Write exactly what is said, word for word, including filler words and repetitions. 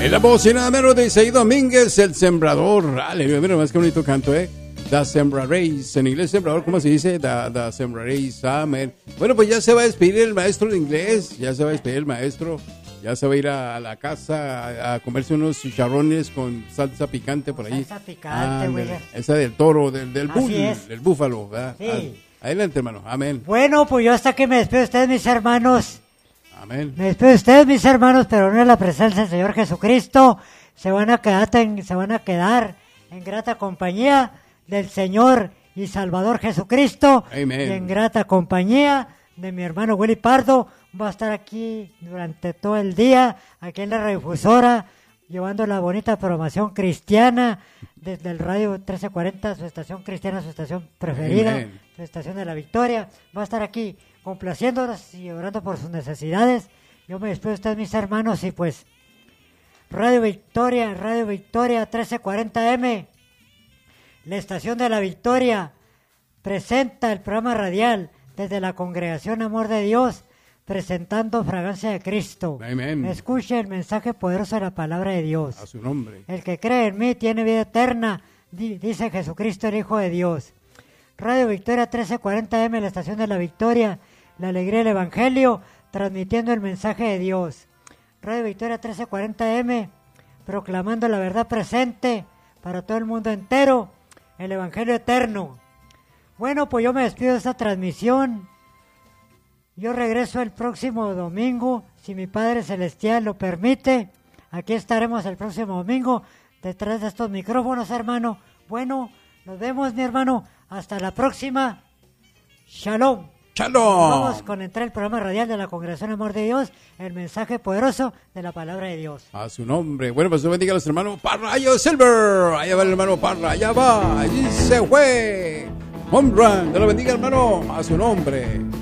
En la voz y nada menos de Isaí Domínguez, el sembrador. Aleluya, mira más que bonito canto, ¿eh? The Sembraréis. En inglés, sembrador, ¿cómo se dice? The, the Sembraréis. Amén. Bueno, pues ya se va a despedir el maestro de inglés. Ya se va a despedir el maestro. Ya se va a ir a, a la casa a, a comerse unos chicharrones con salsa picante por ahí. Salsa picante, güey. Ah, esa del toro, del, del, bull, es. del búfalo, ¿verdad? Sí. Adelante, hermano. Amén. Bueno, pues yo hasta aquí me despido de ustedes, mis hermanos. Amén. Me despido de ustedes, mis hermanos, pero no en la presencia del Señor Jesucristo. Se van a quedar en, se van a quedar en grata compañía del Señor y Salvador Jesucristo. Amén. Y en grata compañía de mi hermano Willy Pardo. Va a estar aquí durante todo el día, aquí en la radiodifusora, llevando la bonita programación cristiana desde el radio trece cuarenta, su estación cristiana, su estación preferida, Amén. su estación de la Victoria. Va a estar aquí complaciéndonos y orando por sus necesidades. Yo me despido de ustedes, mis hermanos, y pues Radio Victoria, Radio Victoria trece cuarenta eme, la estación de la Victoria, presenta el programa radial desde la Congregación Amor de Dios, presentando Fragancia de Cristo. Amén. Escuche el mensaje poderoso de la palabra de Dios. A su nombre. El que cree en mí tiene vida eterna, di- dice Jesucristo, el Hijo de Dios. Radio Victoria trece cuarenta eme, la estación de la Victoria, la alegría del Evangelio, transmitiendo el mensaje de Dios. Radio Victoria trece cuarenta eme, proclamando la verdad presente para todo el mundo entero, el Evangelio eterno. Bueno, pues yo me despido de esta transmisión. Yo regreso el próximo domingo, si mi Padre Celestial lo permite. Aquí estaremos el próximo domingo, detrás de estos micrófonos, hermano. Bueno, nos vemos, mi hermano. Hasta la próxima. Shalom. Shalom. Vamos con entrar el programa radial de la Congregación Amor de Dios, el mensaje poderoso de la palabra de Dios. A su nombre. Bueno, pues Dios bendiga a los hermanos Parra. Allá Silver. Allá va el hermano Parra. Allá va. Allí se fue. Home run. Dios lo bendiga, hermano. A su nombre.